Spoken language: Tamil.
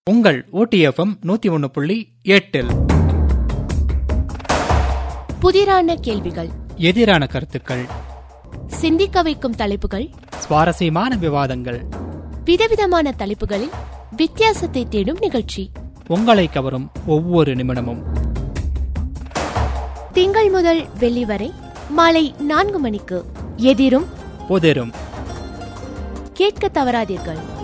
உங்கள் OTFM 101.8 புதிரான கேள்விகள், எதிரான கருத்துக்கள், சிந்திக்க வைக்கும் தலைப்புகள், சுவாரஸ்யமான விவாதங்கள், விதவிதமான தலைப்புகளில் வித்தியாசத்தை தேடும் நிகழ்ச்சி, உங்களை கவரும் ஒவ்வொரு நிமிடமும். திங்கள் முதல் வெள்ளி வரை மாலை 4 மணிக்கு எதிரும் புதிரும். கேட்க தவறாதீர்கள்.